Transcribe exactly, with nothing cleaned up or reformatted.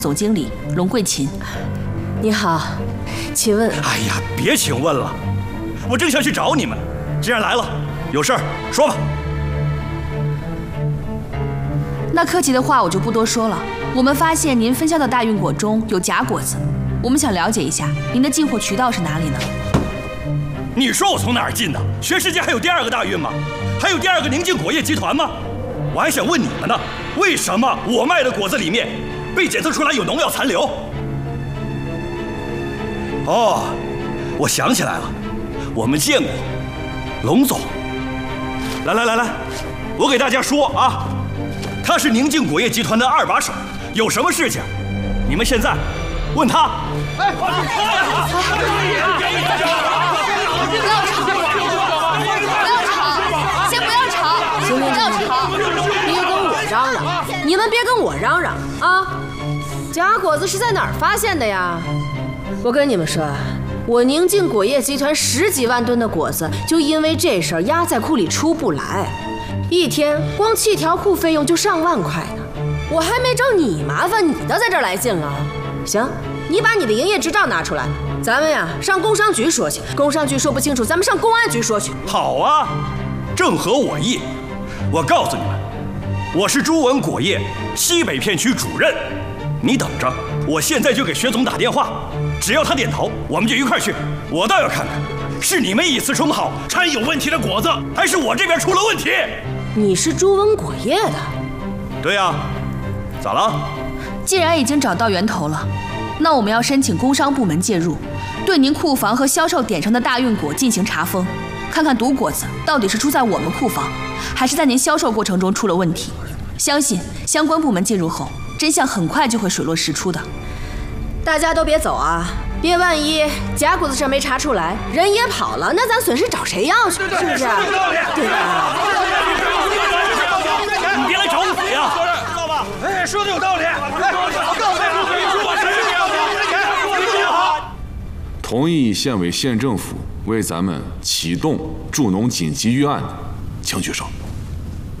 总经理龙桂琴。 你好，请问？ 哎呀，别请问了，我正想去找你们，既然来了，有事儿说吧。 那客气的话我就不多说了。我们发现您分销的大运果中有假果子，我们想了解一下您的进货渠道是哪里呢？ 你说我从哪儿进的？全世界还有第二个大运吗？还有第二个宁静果业集团吗？我还想问你们呢，为什么我卖的果子里面被检测出来有农药残留？哦，我想起来了，我们见过龙总。来来来来，我给大家说啊，他是宁静果业集团的二把手，有什么事情，你们现在问他。哎， 不要吵！不要吵！先不要吵！ 行不要吵！别跟我嚷嚷，你们别跟我嚷嚷啊！假果子是在哪儿发现的呀？我跟你们说，我宁静果业集团十几万吨的果子，就因为这事儿压在库里出不来，一天光气条库费用就上万块呢。我还没找你麻烦，你倒在这儿来劲了。行，你把你的营业执照拿出来，咱们呀上工商局说去。工商局说不清楚，咱们上公安局说去。 好啊，正合我意。我告诉你们，我是朱文果业西北片区主任，你等着，我现在就给薛总打电话。只要他点头，我们就一块去。我倒要看看，是你们以次充好掺有问题的果子，还是我这边出了问题？ 你是朱文果业的？ 对呀、啊，咋了？ 既然已经找到源头了，那我们要申请工商部门介入，对您库房和销售点上的大运果进行查封，看看毒果子到底是出在我们库房，还是在您销售过程中出了问题。相信相关部门介入后，真相很快就会水落石出的。 大家都别走啊！别万一假果子事没查出来，人也跑了，那咱损失找谁要去？是不是？对吧？ 你别来找我呀！ 知道吧？哎，说的有道理。 同意县委县政府为咱们启动助农紧急预案的，请举手。